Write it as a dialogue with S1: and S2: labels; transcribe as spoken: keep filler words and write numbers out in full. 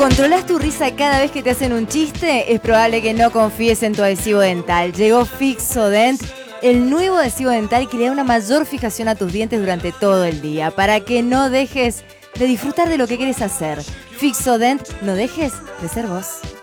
S1: ¿Controlás tu risa cada vez que te hacen un chiste? Es probable que no confíes en tu adhesivo dental. Llegó Fixodent, el nuevo adhesivo dental que le da una mayor fijación a tus dientes durante todo el día, para que no dejes de disfrutar de lo que quieres hacer. Fixodent, no dejes de ser vos.